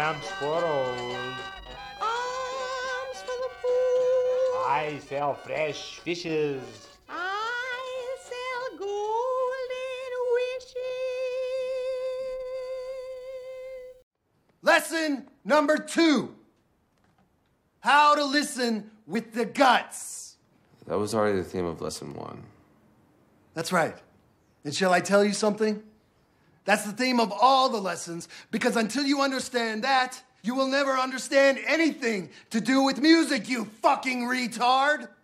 Arms for old. Arms for the fool. I sell fresh fishes. I sell golden wishes. Lesson number 2. How to listen with the guts. That was already the theme of lesson 1. That's right. And shall I tell you something? That's the theme of all the lessons, because until you understand that, you will never understand anything to do with music, you fucking retard.